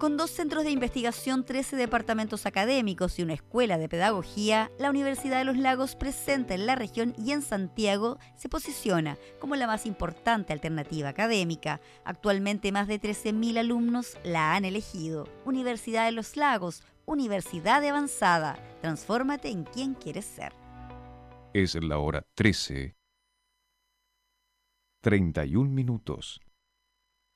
Con 2 centros de investigación, 13 departamentos académicos y una escuela de pedagogía, la Universidad de los Lagos, presente en la región y en Santiago, se posiciona como la más importante alternativa académica. Actualmente más de 13.000 alumnos la han elegido. Universidad de los Lagos, universidad de avanzada. Transfórmate en quien quieres ser. Es la hora 13:31.